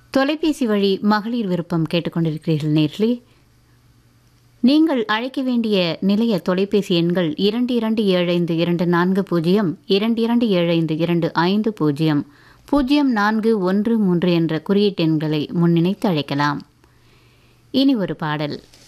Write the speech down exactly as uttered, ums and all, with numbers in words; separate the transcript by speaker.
Speaker 1: தொலைபேசி வழி மகளிர் விருப்பம் கேட்டுக்கொண்டிருக்கிறீர்கள் நேர்களே. நீங்கள் அழைக்க வேண்டிய நிலைய தொலைபேசி எண்கள் இரண்டு இரண்டு ஏழு ஐந்து இரண்டு நான்கு பூஜ்ஜியம் இரண்டு இரண்டு ஏழு ஐந்து இரண்டு ஐந்து பூஜ்ஜியம் பூஜ்ஜியம் நான்கு ஒன்று மூன்று என்ற குறியீட்டு எண்களை முன்னிணைத்து அழைக்கலாம். இனி ஒரு பாடல்.